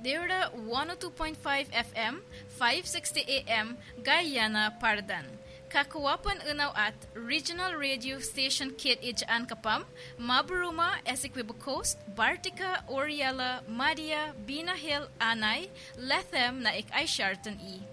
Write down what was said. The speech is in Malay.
Deora 102.5 FM, 560 AM, Guyana, Pardan. Kakuwapan unaw at Regional Radio Station Kit Ijaan Kapam, Maburuma, Essequibo Coast, Bartica, Oriela, Madia, Binahil, Anay, Lethem na ik ay Sharton E.